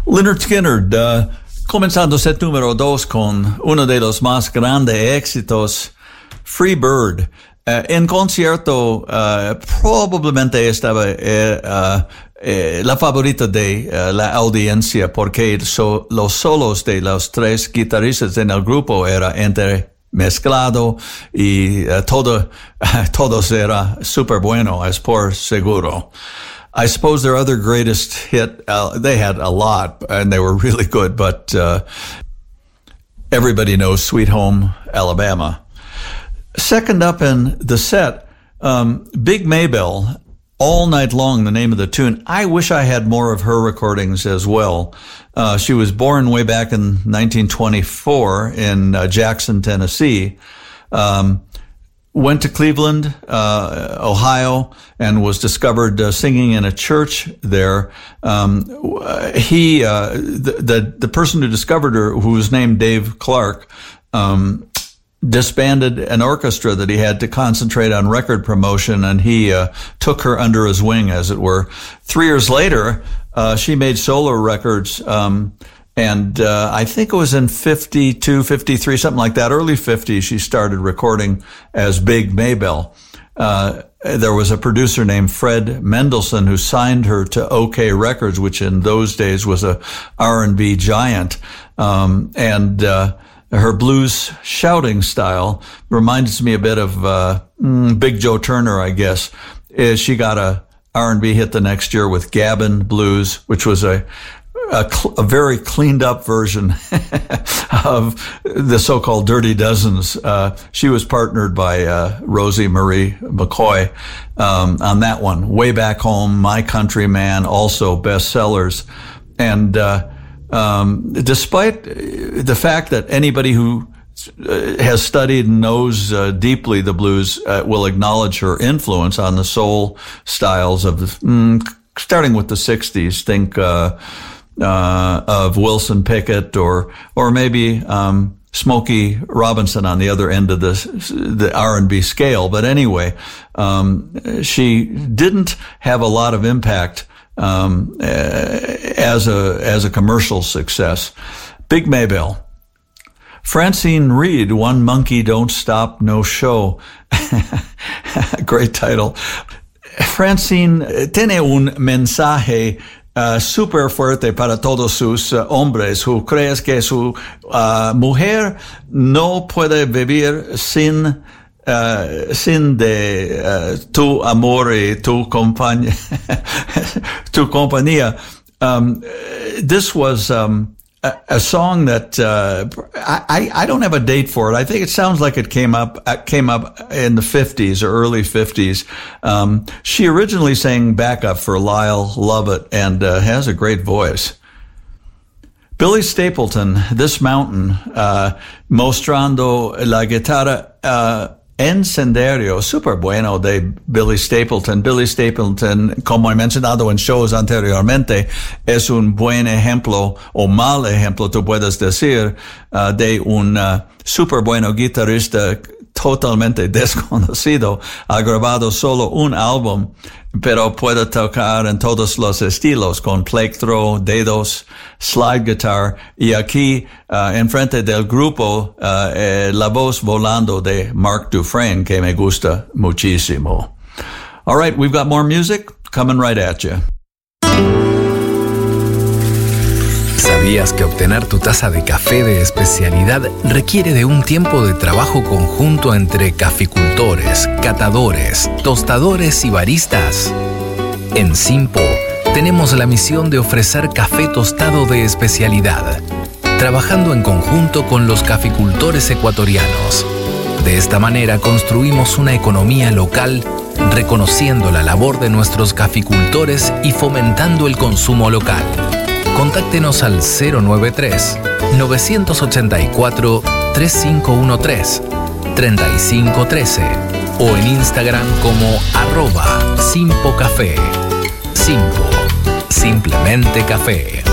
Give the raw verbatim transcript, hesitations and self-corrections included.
Lynyrd Skynyrd, uh, comenzando set número dos con uno de los más grandes éxitos, Free Bird. Uh, en concierto, uh, probablemente estaba eh, uh, eh, la favorita de uh, la audiencia porque so, los solos de los tres guitarristas en el grupo era entremezclado y uh, todo, uh, todos era super bueno, es por seguro. I suppose their other greatest hit, uh, they had a lot and they were really good, but uh, everybody knows Sweet Home Alabama. Second up in the set, um, Big Maybelle, All Night Long, the name of the tune. I wish I had more of her recordings as well. Uh, she was born way back in nineteen twenty-four in uh, Jackson, Tennessee. Um, went to Cleveland, uh, Ohio, and was discovered uh, singing in a church there. Um, he, uh, the, the, the person who discovered her, who was named Dave Clark, um, disbanded an orchestra that he had to concentrate on record promotion, and he uh, took her under his wing, as it were. Three years later, uh, she made solo records, um, and uh, I think it was in fifty-two, fifty-three, something like that, early fifties, she started recording as Big Maybelle. Uh, there was a producer named Fred Mendelssohn who signed her to OK Records, which in those days was a R and B giant, um, and uh her blues shouting style reminds me a bit of uh, Big Joe Turner, I guess. Uh, she got a R and B hit the next year with Gabbin Blues, which was a a, cl- a very cleaned up version of the so-called Dirty Dozens. Uh, she was partnered by uh, Rosie Marie McCoy um, on that one. Way Back Home, My Country Man, also bestsellers. And uh Um, despite the fact that anybody who uh, has studied and knows uh, deeply the blues uh, will acknowledge her influence on the soul styles of the, mm, starting with the sixties, think uh, uh, of Wilson Pickett or or maybe um, Smokey Robinson on the other end of the the R and B scale. But anyway, um, she didn't have a lot of impact Um, uh, as a, as a commercial success. Big Maybelle. Francine Reed, One Monkey Don't Stop No Show. Great title. Francine tiene un mensaje uh, super fuerte para todos sus uh, hombres who crees que su uh, mujer no puede vivir sin Uh, sin de uh, tu amor y tu compañía. tu compañía. Um, this was um, a, a song that uh, I, I don't have a date for it. I think it sounds like it came up came up in the fifties or early fifties. Um, she originally sang backup for Lyle Lovett and uh, has a great voice. Billy Stapleton, This Mountain, uh, mostrando la guitarra uh, Encenderio, super bueno de Billy Stapleton. Billy Stapleton, como he mencionado en shows anteriormente, es un buen ejemplo, o mal ejemplo, tú puedes decir, uh, de un uh, super bueno guitarrista totalmente desconocido. Ha grabado solo un álbum, pero puede tocar en todos los estilos, con plectro, dedos, slide guitar, y aquí, uh, enfrente del grupo, uh, eh, la voz volando de Mark Dufresne, que me gusta muchísimo. All right, we've got more music coming right at you. ¿Sabías que obtener tu taza de café de especialidad requiere de un tiempo de trabajo conjunto entre caficultores, catadores, tostadores y baristas? En Simpo tenemos la misión de ofrecer café tostado de especialidad, trabajando en conjunto con los caficultores ecuatorianos. De esta manera construimos una economía local, reconociendo la labor de nuestros caficultores y fomentando el consumo local. Contáctenos al cero nueve tres, nueve ocho cuatro, tres cinco uno tres, tres cinco uno tres o en Instagram como arroba Simpo Café. Simpo, simplemente café.